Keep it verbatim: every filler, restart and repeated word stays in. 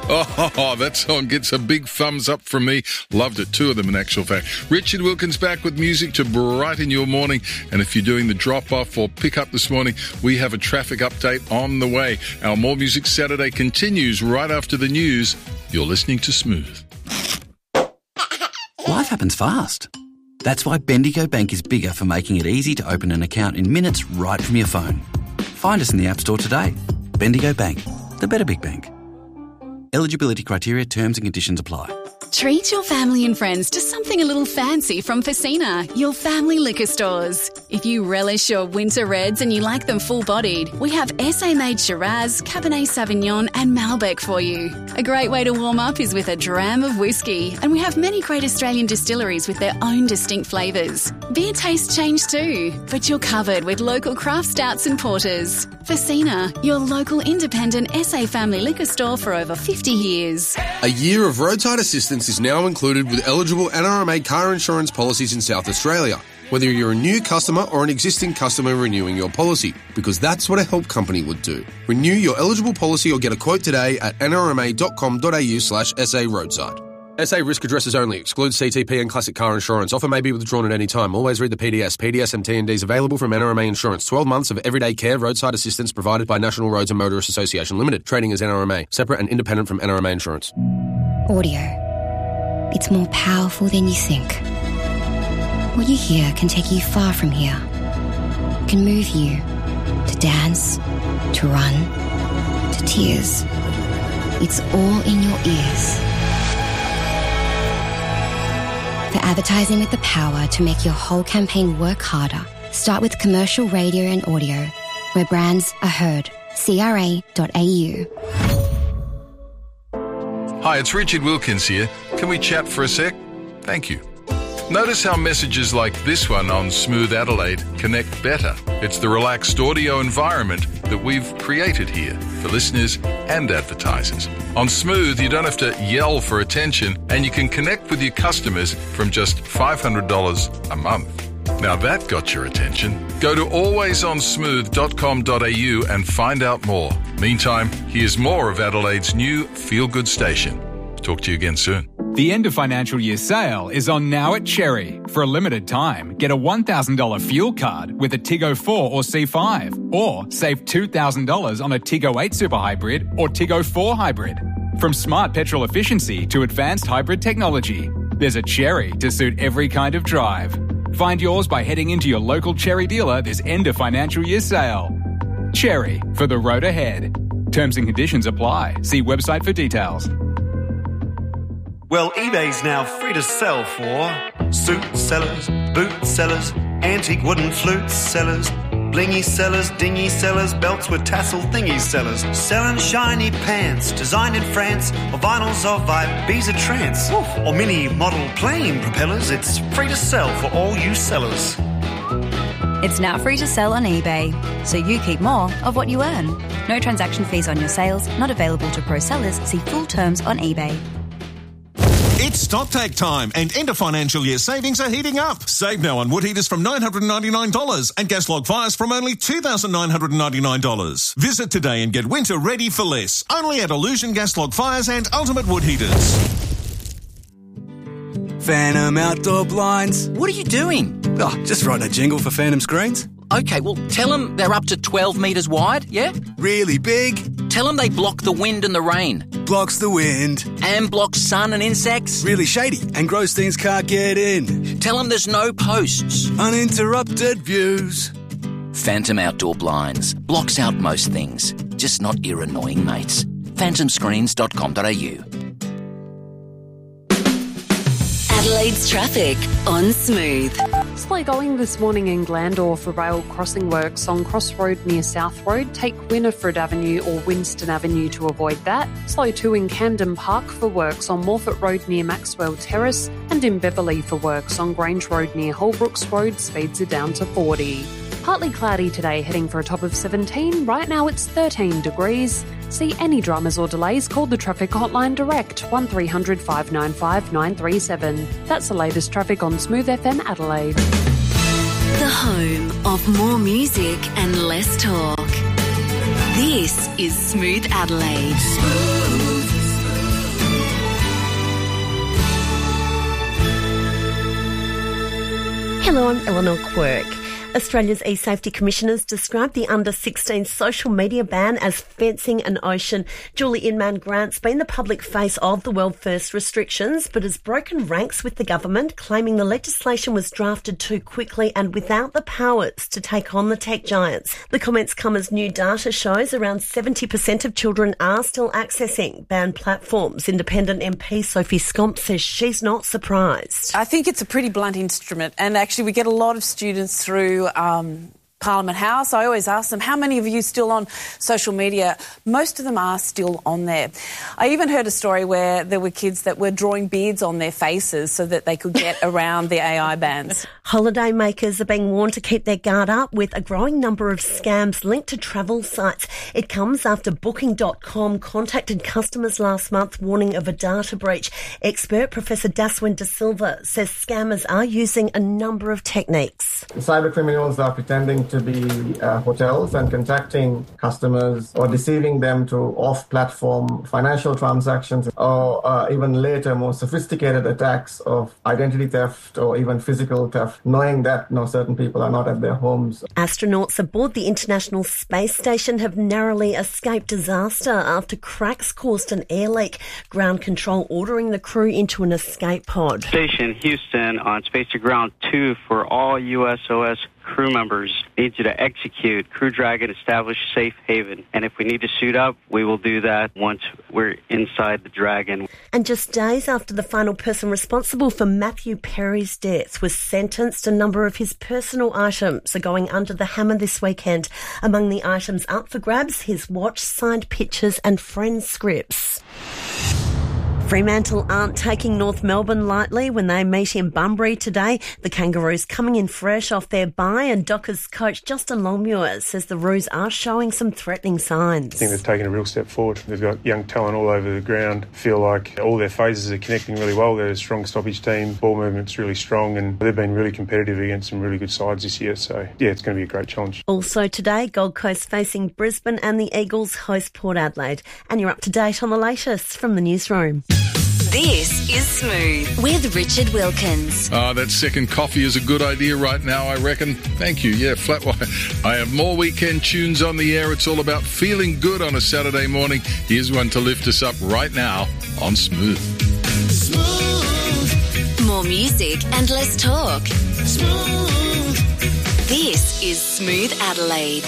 Oh, that song gets a big thumbs up from me. Loved it, two of them in actual fact. Richard Wilkins back with music to brighten your morning. And if you're doing the drop-off or pick-up this morning, we have a traffic update on the way. Our More Music Saturday continues right after the news. You're listening to Smooth. Life happens fast. That's why Bendigo Bank is bigger for making it easy to open an account in minutes right from your phone. Find us in the App Store today. Bendigo Bank, the better big bank. Eligibility criteria, terms and conditions apply. Treat your family and friends to something a little fancy from Facina, your family liquor stores. If you relish your winter reds and you like them full-bodied, we have S A-made Shiraz, Cabernet Sauvignon and Malbec for you. A great way to warm up is with a dram of whiskey, and we have many great Australian distilleries with their own distinct flavours. Beer tastes change too, but you're covered with local craft stouts and porters. Facina, your local independent S A family liquor store for over fifty years. A year of roadside assistance is now included with eligible N R M A car insurance policies in South Australia, whether you're a new customer or an existing customer renewing your policy, because that's what a help company would do. Renew your eligible policy or get a quote today at n r m a dot com dot a u slash s a roadside. S A risk addresses only. Excludes C T P and classic car insurance. Offer may be withdrawn at any time. Always read the P D S. P D S and T and Ds available from N R M A Insurance. twelve months of everyday care roadside assistance provided by National Roads and Motorists Association Limited. Trading as N R M A. Separate and independent from N R M A Insurance. Audio. It's more powerful than you think. What you hear can take you far from here. Can move you to dance, to run, to tears. It's all in your ears. For advertising with the power to make your whole campaign work harder, start with commercial radio and audio, where brands are heard. C R A dot A U. Hi, it's Richard Wilkins here. Can we chat for a sec? Thank you. Notice how messages like this one on Smooth Adelaide connect better. It's the relaxed audio environment that we've created here for listeners and advertisers. On Smooth, you don't have to yell for attention, and you can connect with your customers from just five hundred dollars a month. Now that got your attention. Go to always on smooth dot com dot a u and find out more. Meantime, here's more of Adelaide's new feel-good station. Talk to you again soon. The end of financial year sale is on now at Cherry. For a limited time, get a one thousand dollars fuel card with a Tiggo four or C five, or save two thousand dollars on a Tiggo eight Super Hybrid or Tiggo four Hybrid. From smart petrol efficiency to advanced hybrid technology, there's a Cherry to suit every kind of drive. Find yours by heading into your local Cherry dealer this end of financial year sale. Cherry, for the road ahead. Terms and conditions apply. See website for details. Well, eBay's now free to sell for suit sellers, boot sellers, antique wooden flute sellers, blingy sellers, dingy sellers, belts with tassel thingy sellers, selling shiny pants designed in France, or vinyls of Ibiza trance, or mini model plane propellers. It's free to sell for all you sellers. It's now free to sell on eBay, so you keep more of what you earn. No transaction fees on your sales, not available to pro sellers. See full terms on eBay. It's StockTake time, and end of financial year savings are heating up. Save now on wood heaters from nine hundred ninety-nine dollars and gas log fires from only two thousand nine hundred ninety-nine dollars. Visit today and get winter ready for less. Only at Illusion Gas Log Fires and Ultimate Wood Heaters. Phantom Outdoor Blinds. What are you doing? Oh, just writing a jingle for Phantom Screens. Okay, well, tell them they're up to twelve metres wide, yeah? Really big? Tell them they block the wind and the rain. Blocks the wind. And blocks sun and insects. Really shady and gross things can't get in. Tell them there's no posts. Uninterrupted views. Phantom Outdoor Blinds. Blocks out most things. Just not your annoying mates. phantom screens dot com dot a u. Adelaide's traffic on Smooth. Slow going this morning in Glandore for rail crossing works on Cross Road near South Road. Take Winifred Avenue or Winston Avenue to avoid that. Slow too in Camden Park for works on Morfett Road near Maxwell Terrace, and in Beverley for works on Grange Road near Holbrooks Road. Speeds are down to forty. Partly cloudy today, heading for a top of seventeen. Right now it's thirteen degrees. See any dramas or delays, call the traffic hotline direct, one three hundred five nine five nine three seven. That's the latest traffic on Smooth F M Adelaide. The home of more music and less talk. This is Smooth Adelaide. Smooth. Hello, I'm Eleanor Quirk. Australia's e-safety commissioners described the under sixteen social media ban as fencing an ocean. Julie Inman-Grant's been the public face of the World First restrictions, but has broken ranks with the government, claiming the legislation was drafted too quickly and without the powers to take on the tech giants. The comments come as new data shows around seventy percent of children are still accessing banned platforms. Independent M P Sophie Scomp says she's not surprised. I think it's a pretty blunt instrument, and actually we get a lot of students through Um, Parliament House. I always ask them, how many of you still on social media? Most of them are still on there. I even heard a story where there were kids that were drawing beards on their faces so that they could get around the A I bans. Holiday makers are being warned to keep their guard up with a growing number of scams linked to travel sites. It comes after Booking dot com contacted customers last month warning of a data breach. Expert Professor Daswin De Silva says scammers are using a number of techniques. Cyber criminals are pretending to be uh, hotels and contacting customers or deceiving them to off-platform financial transactions, or uh, even later more sophisticated attacks of identity theft or even physical theft, knowing that you know, certain people are not at their homes. Astronauts aboard the International Space Station have narrowly escaped disaster after cracks caused an air leak. Ground control ordering the crew into an escape pod. Station Houston on Space to Ground two for all U S O S crew members. Need you to execute Crew Dragon, establish safe haven. And if we need to suit up, we will do that once we're inside the Dragon. And just days after the final person responsible for Matthew Perry's death was sentenced, a number of his personal items are going under the hammer this weekend. Among the items up for grabs, his watch, signed pictures and friend scripts. Fremantle aren't taking North Melbourne lightly when they meet in Bunbury today. The Kangaroos coming in fresh off their bye, and Dockers coach Justin Longmuir says the Roos are showing some threatening signs. I think they've taken a real step forward. They've got young talent all over the ground. Feel like all their phases are connecting really well. They're a strong stoppage team. Ball movement's really strong, and they've been really competitive against some really good sides this year. So, yeah, it's going to be a great challenge. Also today, Gold Coast facing Brisbane and the Eagles host Port Adelaide. And you're up to date on the latest from the newsroom. This is Smooth with Richard Wilkins. Oh, that second coffee is a good idea right now, I reckon. Thank you. Yeah, flat white. I have more weekend tunes on the air. It's all about feeling good on a Saturday morning. Here's one to lift us up right now on Smooth. Smooth. More music and less talk. Smooth. This is Smooth Adelaide.